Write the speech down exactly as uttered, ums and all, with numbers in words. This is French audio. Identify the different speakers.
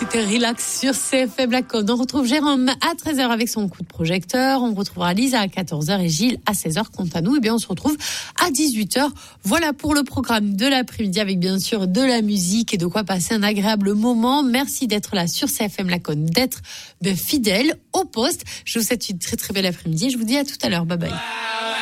Speaker 1: C'était Relax sur C F M Laconne. On retrouve Jérôme à treize heures avec son coup de projecteur. On retrouvera Lisa à quatorze heures et Gilles à seize heures. Quant à nous, eh bien, on se retrouve à dix-huit heures. Voilà pour le programme de l'après-midi avec bien sûr de la musique et de quoi passer un agréable moment. Merci d'être là sur C F M Laconne, d'être de fidèles au poste. Je vous souhaite une très très belle après-midi et je vous dis à tout à l'heure. Bye bye.